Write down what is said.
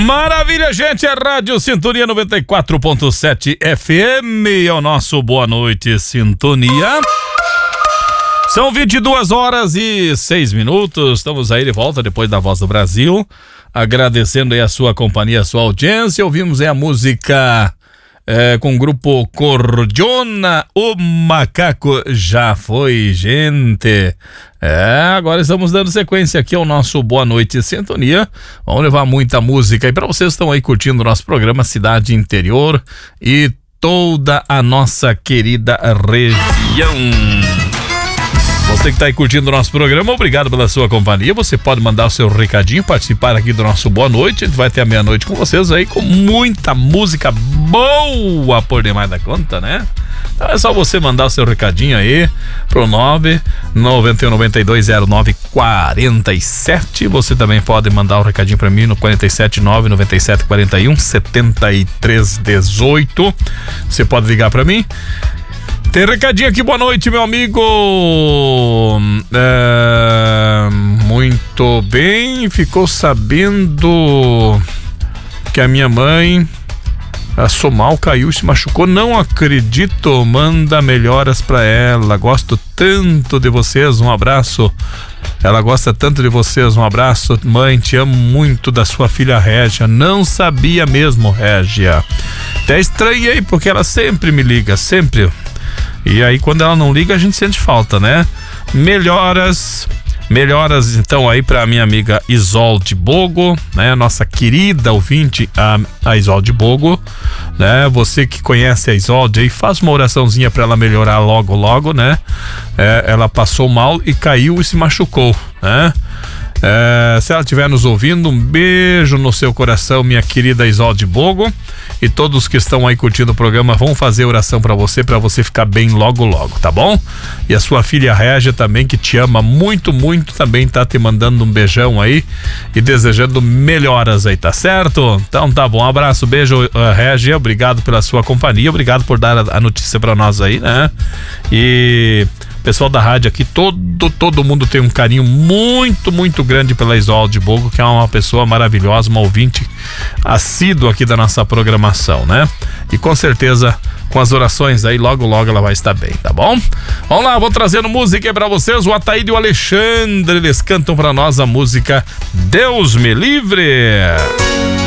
Maravilha, gente, é Rádio Sintonia 94.7 FM, é o nosso Boa Noite Sintonia. São 22h06, estamos aí de volta depois da Voz do Brasil, agradecendo aí a sua companhia, a sua audiência. Ouvimos aí a música com o grupo Cordiona, O Macaco Já Foi, gente. Agora estamos dando sequência aqui ao nosso Boa Noite Sintonia. Vamos levar muita música aí para vocês que estão aí curtindo o nosso programa Cidade Interior e toda a nossa querida região. Você que está aí curtindo o nosso programa, obrigado pela sua companhia. Você pode mandar o seu recadinho, participar aqui do nosso Boa Noite. A gente vai ter a meia-noite com vocês aí, com muita música boa por demais da conta, né? Então é só você mandar o seu recadinho aí pro 991920947. Você também pode mandar o recadinho para mim no 47997417318. Você pode ligar para mim. Tem recadinho aqui, boa noite, meu amigo. Muito bem, ficou sabendo que a minha mãe passou mal, caiu e se machucou. Não acredito, manda melhoras pra ela. Gosto tanto de vocês, um abraço. Ela gosta tanto de vocês, um abraço. Mãe, te amo muito, da sua filha Régia. Não sabia mesmo, Régia. Até estranhei, porque ela sempre me liga, sempre. E aí quando ela não liga a gente sente falta, né? Melhoras então aí pra minha amiga Isolde Bogo, né? Nossa querida ouvinte, a Isolde Bogo, né? Você que conhece a Isolde aí, faz uma oraçãozinha pra ela melhorar logo, né? Ela passou mal e caiu e se machucou, né? Se ela estiver nos ouvindo, um beijo no seu coração, minha querida Isolde Bogo, e todos que estão aí curtindo o programa vão fazer oração pra você ficar bem logo, tá bom? E a sua filha Régia também, que te ama muito, também tá te mandando um beijão aí e desejando melhoras aí, tá certo? Então tá bom, um abraço, beijo, Régia, obrigado pela sua companhia, obrigado por dar a notícia pra nós aí, né? E pessoal da rádio aqui, todo mundo tem um carinho muito grande pela Isolde Bogo, que é uma pessoa maravilhosa, uma ouvinte assídua aqui da nossa programação, né? E com certeza, com as orações aí, logo ela vai estar bem, tá bom? Vamos lá, vou trazendo música aí pra vocês. O Ataíde e o Alexandre, eles cantam pra nós a música Deus Me Livre.